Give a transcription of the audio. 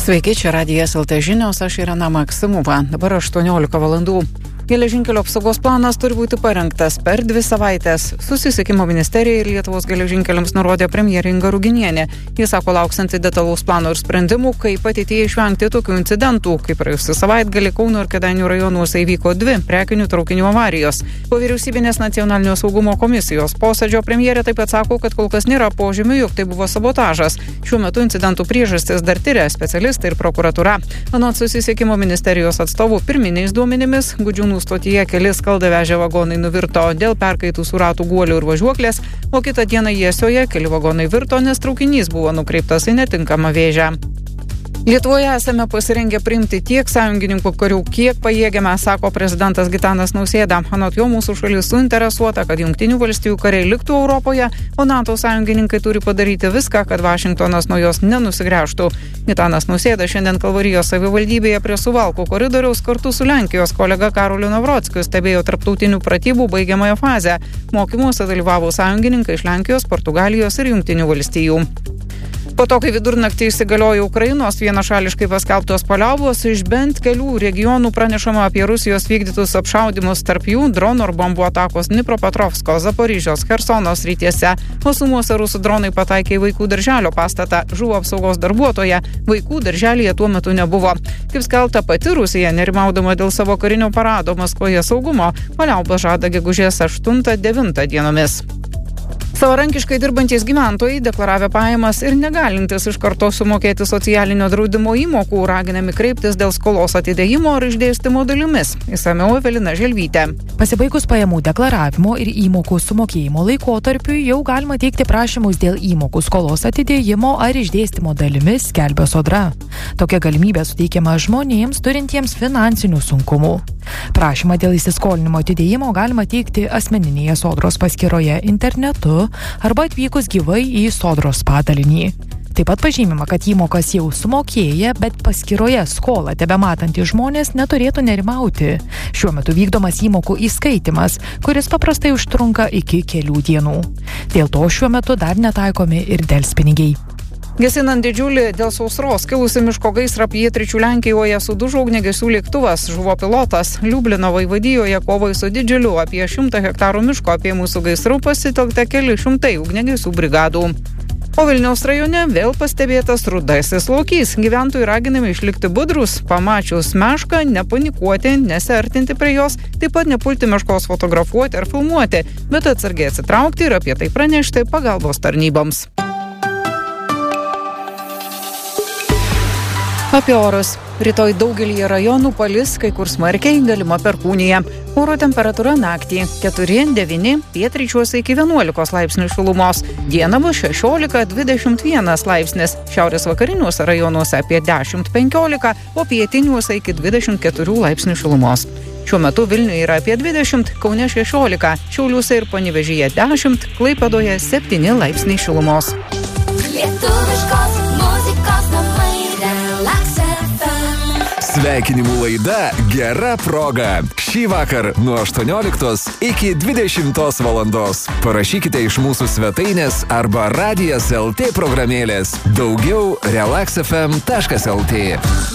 Sveiki, čia Radijas LT žinios, aš Irena Maksimova. Dabar 18 valandų. Geležinkelio apsaugos planas turi būti parengtas per 2 savaitės. Susisiekimo ministerija ir Lietuvos geležinkeliams nurodė premjerė Inga Ruginienė. Jis sako lauksanti detalaus plano ir sprendimų, kaip ateityje išvengti tokių incidentų, kaip praėjusį savaitgalį Kauno ir Kėdainių rajonuose įvyko 2 prekinių traukinių avarijos. Po vyriausybinės nacionalinio saugumo komisijos posėdžio premjerė taip pat sako, kad kol kas nėra požymių, jog tai buvo sabotažas. Šiuo metu incidentų priežastis dar tiria specialistai ir prokuratūra. Anot susisiekimo ministerijos atstovų pirminiais duomenimis Gudžiūnų stotyje keli skaldą vežę vagonai nuvirto dėl perkaitusių ratų guolių ir važiuoklės, o kitą dieną Jiesioje keli vagonai virto, nes traukinys buvo nukreiptas į netinkamą vėžę. Lietuvoje esame pasirengę priimti tiek sąjungininkų karių, kiek pajėgiame, sako prezidentas Gitanas Nausėda. Anot jo, mūsų šalis suinteresuota, kad Jungtinių valstijų kariai liktų Europoje, o NATO sąjungininkai turi padaryti viską, kad Vašingtonas nuo jos nenusigręžtų. Gitanas Nausėda šiandien Kalvarijos savivaldybėje prie Suvalkų koridoriaus kartu su Lenkijos kolega Karoliu Navrockiu stebėjo tarptautinių pratybų baigiamąją fazę. Mokymuose dalyvavo sąjungininkai iš Lenkijos, Portugalijos ir Jungtinių valstijų. Po to, kai vidurnaktį įsigaliojo Ukrainos vienašališkai paskelbtos paliaubos, iš bent kelių regionų pranešama apie Rusijos vykdytus apšaudymus, tarp jų dronų ir bombų atakos Dnipropetrovsko, Zaporižės, Chersono srityse. O Sumuose rusų dronai pataikė į vaikų darželio pastatą, žuvo apsaugos darbuotoja, vaikų darželyje tuo metu nebuvo. Kaip skelbta, pati Rusija, nerimaudama dėl savo karinio parado Maskvoje saugumo, paliaubą žada gegužės 8-9 dienomis. Savarankiškai dirbantys gyventojai, deklaravę pajamas ir negalintys iš karto sumokėti socialinio draudimo įmokų, raginami kreiptis dėl skolos atidėjimo ar išdėstymo dalimis. Išsamiau Evelina Želvytė. Pasibaigus pajamų deklaravimo ir įmokų sumokėjimo laikotarpiui jau galima teikti prašymus dėl įmokų skolos atidėjimo ar išdėstymo dalimis, skelbia Sodra. Tokia galimybė suteikiama žmonėms turintiems finansinių sunkumų. Prašymą dėl įsiskolinimo atidėjimo galima teikti asmeninėje Sodros paskyroje internetu arba atvykus gyvai į Sodros padalinį. Taip pat pažymima, kad įmokas jau sumokėję, bet paskyroje skolą tebematantys žmonės neturėtų nerimauti. Šiuo metu vykdomas įmokų įskaitimas, kuris paprastai užtrunka iki kelių dienų. Dėl to šiuo metu dar netaikomi ir delspinigiai. Gesinant didžiulį dėl sausros kilusi miško gaisrą pietryčių Lenkijoje sudužo ugniagesių lėktuvas, žuvo pilotas. Liublino vaivadijoje kovai su didžiuliu apie 100 hektarų miško apėmusių gaisrų pasitelkta keli šimtai ugniagesių brigadų. O Vilniaus rajone vėl pastebėtas rudasis lokys. Gyventojai raginami išlikti budrus, pamačius mešką, nepanikuoti, nesiartinti prie jos, taip pat nepulti meškos fotografuoti ar filmuoti, bet atsargiai atsitraukti ir apie tai pranešti pagalbos tarnyboms. Apie orus. Rytoj daugelį rajonų palis, kai kur smarkiai, galima perkūnija. Oro temperatūra naktį 4-9, pietryčiuose iki 11 laipsnių šilumos. Dieną bus 16-21 laipsnis, šiaurės vakariniuose rajonuose apie 10-15, o pietiniuose iki 24 laipsnių šilumos. Šiuo metu Vilniuje yra apie 20, Kaune 16, Šiauliuose ir Panevėžyje 10, Klaipėdoje 7 laipsniai šilumos. Lietuviškos muzikos namai. Sveikinimų laida Gera proga. Šį vakar nuo 18 iki 20 valandos. Parašykite iš mūsų svetainės arba Radijas LT programėlės. Daugiau relaxfm.lt.